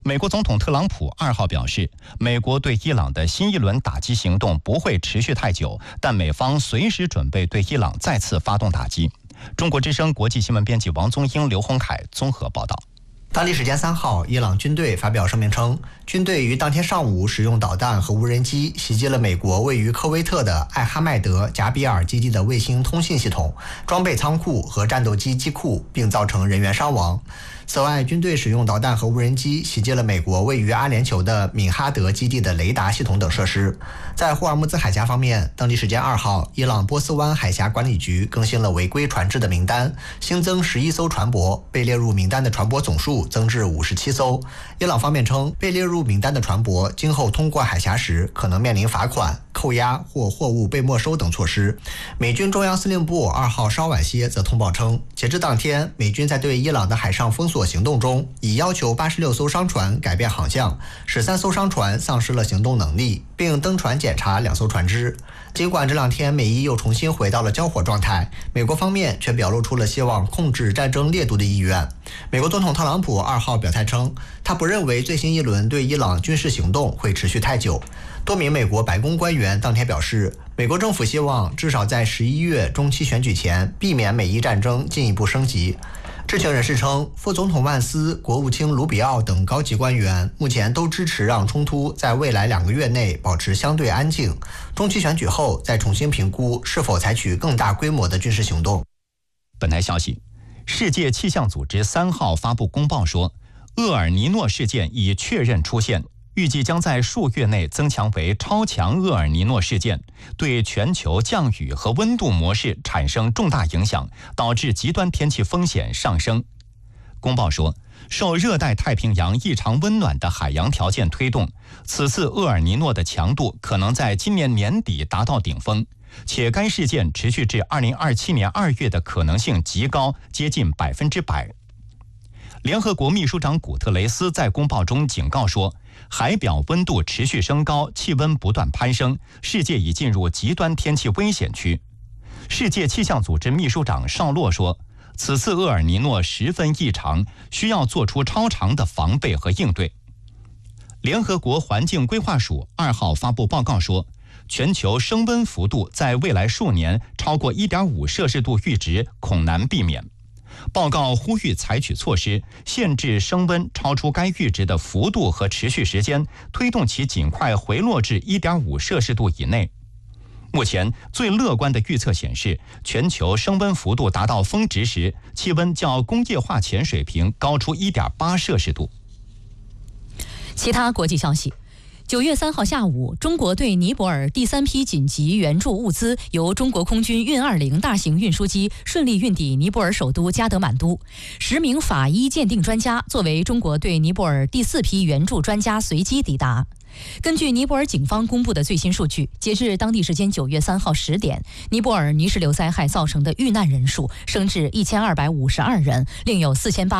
美国总统特朗普2号表示，美国对伊朗的新一轮打击行动不会持续太久，但美方随时准备对伊朗再次发动打击。中国之声国际新闻编辑王宗英、刘洪凯综合报道。 当地时间3号，伊朗军队发表声明称，军队于当天上午使用导弹和无人机袭击了美国位于科威特的艾哈迈德·贾比尔基地的卫星通信系统、装备仓库和战斗机机库，并造成人员伤亡。此外，军队使用导弹和无人机袭击了美国位于阿联酋的敏哈德基地的雷达系统等设施。在霍尔木兹海峡方面，当地时间2号，伊朗波斯湾海峡管理局更新了违规船只的名单，新增11艘船舶，被列入名单的船舶总数增至57艘。伊朗方面称，被列入名单的船舶今后通过海峡时可能面临罚款、扣押或货物被没收等措施。美军中央司令部2号稍晚些则通报称，截至当天，美军在对伊朗的海上封锁行动中，已要求86艘商船改变航向，使3艘商船丧失了行动能力，并登船检查2艘船只。尽管这2天美伊又重新回到了交火状态，美国方面却表露出了希望控制战争烈度的意愿。美国总统特朗普2号表态称，他不认为最新一轮对伊朗军事行动会持续太久。多名美国白宫官员当天表示，美国政府希望至少在11月中期选举前避免美伊战争进一步升级。知情人士称，副总统万斯、国务卿卢比奥等高级官员目前都支持让冲突在未来2个月内保持相对安静，中期选举后再重新评估是否采取更大规模的军事行动。 本台消息，世界气象组织3号发布公报说，厄尔尼诺事件已确认出现，预计将在数月内增强为超强厄尔尼诺事件，对全球降雨和温度模式产生重大影响，导致极端天气风险上升。公报说，受热带太平洋异常温暖的海洋条件推动，此次厄尔尼诺的强度可能在今年年底达到顶峰，且该事件持续至2027年2月的可能性极高，接近100%。联合国秘书长古特雷斯在公报中警告说，海表温度持续升高，气温不断攀升，世界已进入极端天气危险区。世界气象组织秘书长绍洛说，此次厄尔尼诺十分异常，需要做出超常的防备和应对。联合国环境规划署2号发布报告说，全球升温幅度在未来数年超过 1.5 摄氏度阈值恐难避免。报告呼吁采取措施，限制升温超出该阈值的幅度和持续时间，推动其尽快回落至 1.5 摄氏度以内。目前最乐观的预测显示，全球升温幅度达到峰值时，气温较工业化前水平高出 1.8 摄氏度。 其他国际消息，9月3号下午，中国对尼泊尔第3批紧急援助物资由中国空军运20大型运输机顺利运抵尼泊尔首都加德满都。10名法医鉴定专家作为中国对尼泊尔第4批援助专家随机抵达。根据尼泊尔警方公布的最新数据，截至当地时间9月3号10点，尼泊尔泥石流灾害造成的遇难人数升至1252人，另有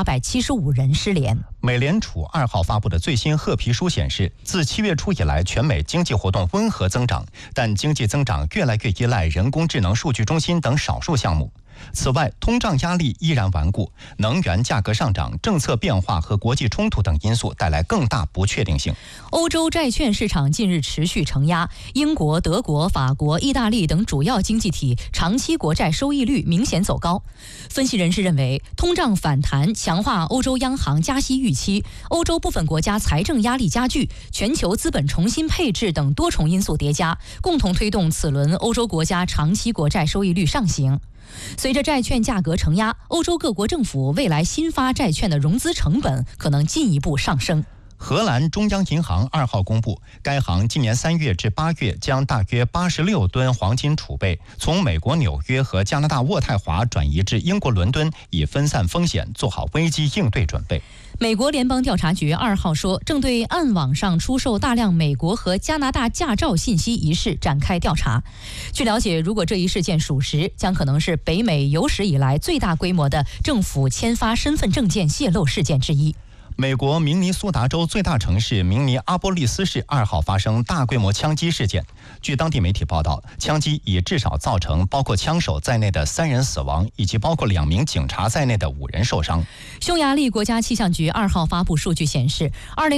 4875人失联。 美联储2号发布的最新褐皮书显示，自7月初以来，全美经济活动温和增长，但经济增长越来越依赖人工智能数据中心等少数项目。此外，通胀压力依然顽固，能源价格上涨、政策变化和国际冲突等因素带来更大不确定性。 欧洲债券市场近日持续承压，英国、德国、法国、意大利等主要经济体长期国债收益率明显走高。分析人士认为，通胀反弹强化欧洲央行加息预期，欧洲部分国家财政压力加剧，全球资本重新配置等多重因素叠加，共同推动此轮欧洲国家长期国债收益率上行。随着债券价格承压，欧洲各国政府未来新发债券的融资成本可能进一步上升。 荷兰中央银行2号公布，该行今年3月至8月将大约86吨黄金储备从美国纽约和加拿大渥太华转移至英国伦敦，以分散风险，做好危机应对准备。 美国联邦调查局2号说，正对暗网上出售大量美国和加拿大驾照信息一事展开调查。据了解，如果这一事件属实，将可能是北美有史以来最大规模的政府签发身份证件泄露事件之一。 美国明尼苏达州最大城市明尼阿波利斯市2号发生大规模枪击事件。据当地媒体报道，枪击已至少造成包括枪手在内的3人死亡，以及包括2名警察在内的5人受伤。 匈牙利国家气象局2号发布数据显示，